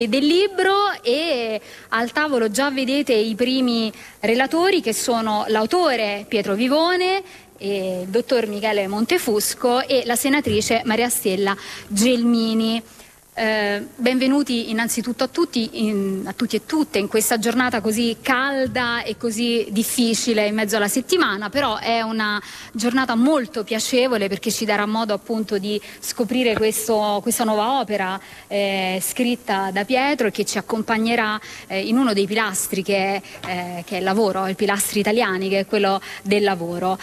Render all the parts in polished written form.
del libro, e al tavolo già vedete i primi relatori, che sono l'autore Pietro Vivone, il dottor Michele Montefusco e la senatrice Maria Stella Gelmini. Benvenuti innanzitutto a tutti e tutte in questa giornata così calda e così difficile in mezzo alla settimana, però è una giornata molto piacevole perché ci darà modo appunto di scoprire questa nuova opera scritta da Pietro, e che ci accompagnerà in uno dei pilastri che è il lavoro, i pilastri italiani, che è quello del lavoro.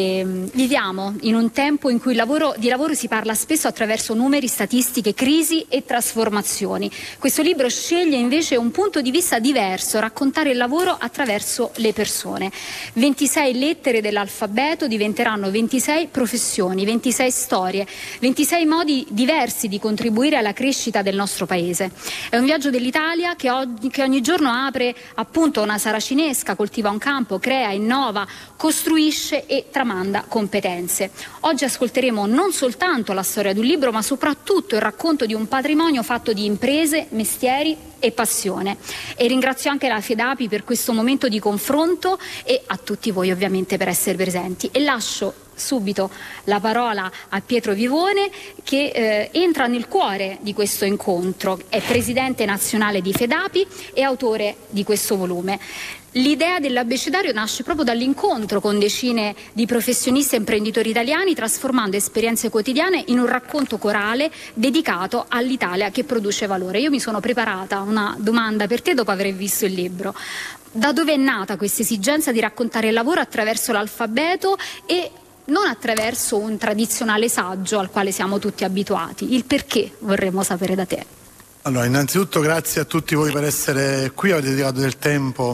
Viviamo in un tempo in cui di lavoro si parla spesso attraverso numeri, statistiche, crisi e trasformazioni. Questo libro sceglie invece un punto di vista diverso: raccontare il lavoro attraverso le persone. 26 lettere dell'alfabeto diventeranno 26 professioni, 26 storie, 26 modi diversi di contribuire alla crescita del nostro paese. È un viaggio dell'Italia che ogni giorno apre appunto una saracinesca, coltiva un campo, crea, innova, costruisce e tramanda competenze. Oggi ascolteremo non soltanto la storia di un libro, ma soprattutto il racconto di un patrimonio fatto di imprese, mestieri e passione. E ringrazio anche la FEDAPI per questo momento di confronto, e a tutti voi ovviamente per essere presenti. E lascio subito la parola a Pietro Vivone, che entra nel cuore di questo incontro. È presidente nazionale di FEDAPI e autore di questo volume. L'idea dell'abbecedario nasce proprio dall'incontro con decine di professionisti e imprenditori italiani, trasformando esperienze quotidiane in un racconto corale dedicato all'Italia che produce valore. Io mi sono preparata una domanda per te dopo aver visto il libro. Da dove è nata questa esigenza di raccontare il lavoro attraverso l'alfabeto e non attraverso un tradizionale saggio al quale siamo tutti abituati? Il perché vorremmo sapere da te. Allora, innanzitutto grazie a tutti voi per essere qui, avete dedicato del tempo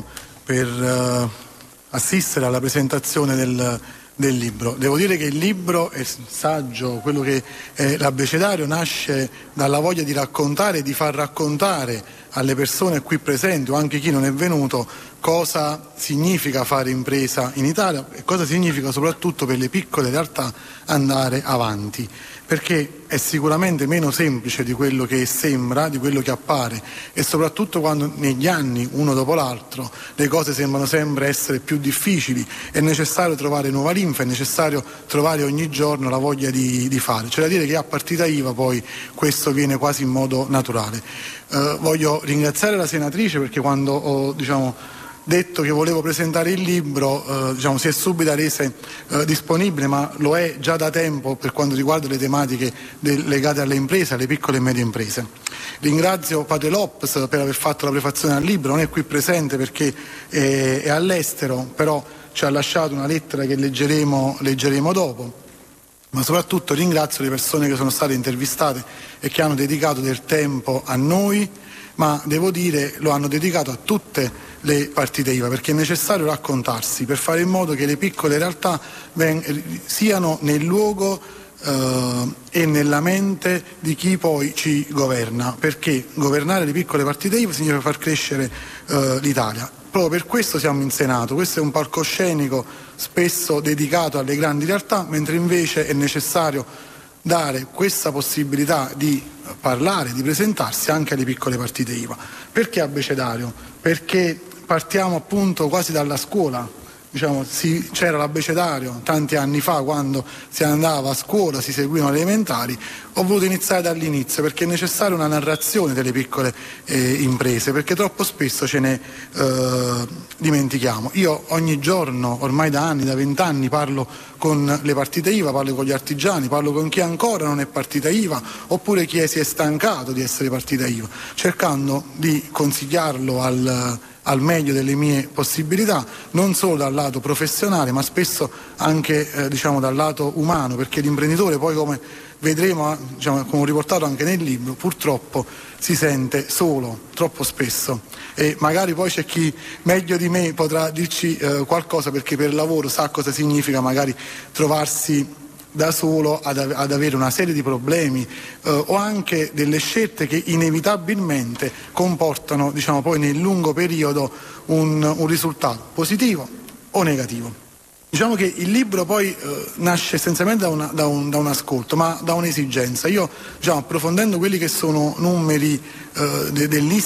per assistere alla presentazione del libro. Devo dire che il libro e il saggio, quello che è l'abbecedario, nasce dalla voglia di raccontare e di far raccontare alle persone qui presenti, o anche chi non è venuto, cosa significa fare impresa in Italia e cosa significa soprattutto per le piccole realtà andare avanti, perché è sicuramente meno semplice di quello che sembra, di quello che appare, e soprattutto quando negli anni, uno dopo l'altro, le cose sembrano sempre essere più difficili, è necessario trovare nuova linfa, è necessario trovare ogni giorno la voglia di fare. C'è da dire che a partita IVA poi questo viene quasi in modo naturale. Voglio ringraziare la senatrice, perché quando ho detto che volevo presentare il libro, si è subito resa disponibile, ma lo è già da tempo per quanto riguarda le tematiche legate alle imprese, alle piccole e medie imprese. Ringrazio Padre Lops per aver fatto la prefazione al libro, non è qui presente perché è all'estero, però ci ha lasciato una lettera che leggeremo dopo. Ma soprattutto ringrazio le persone che sono state intervistate e che hanno dedicato del tempo a noi, ma devo dire lo hanno dedicato a tutte le partite IVA, perché è necessario raccontarsi per fare in modo che le piccole realtà siano nel luogo e nella mente di chi poi ci governa, perché governare le piccole partite IVA significa far crescere l'Italia. Proprio per questo siamo in Senato. Questo è un palcoscenico spesso dedicato alle grandi realtà, mentre invece è necessario dare questa possibilità di parlare, di presentarsi anche alle piccole partite IVA. Perché abbecedario? Perché partiamo appunto quasi dalla scuola. C'era l'abbecedario tanti anni fa, quando si andava a scuola, si seguivano le elementari. Ho voluto iniziare dall'inizio perché è necessaria una narrazione delle piccole imprese, perché troppo spesso ce ne dimentichiamo. Io ogni giorno, ormai da 20 anni, parlo con le partite IVA, parlo con gli artigiani, parlo con chi ancora non è partita IVA, oppure chi si è stancato di essere partita IVA, cercando di consigliarlo al meglio delle mie possibilità, non solo dal lato professionale, ma spesso anche dal lato umano, perché l'imprenditore poi, come vedremo, come riportato anche nel libro, purtroppo si sente solo troppo spesso, e magari poi c'è chi meglio di me potrà dirci qualcosa, perché per lavoro sa cosa significa magari trovarsi da solo ad avere una serie di problemi o anche delle scelte che inevitabilmente comportano poi nel lungo periodo un risultato positivo o negativo. Diciamo che il libro poi nasce essenzialmente da un ascolto, ma da un'esigenza. Io, approfondendo quelli che sono numeri dell'ISTAT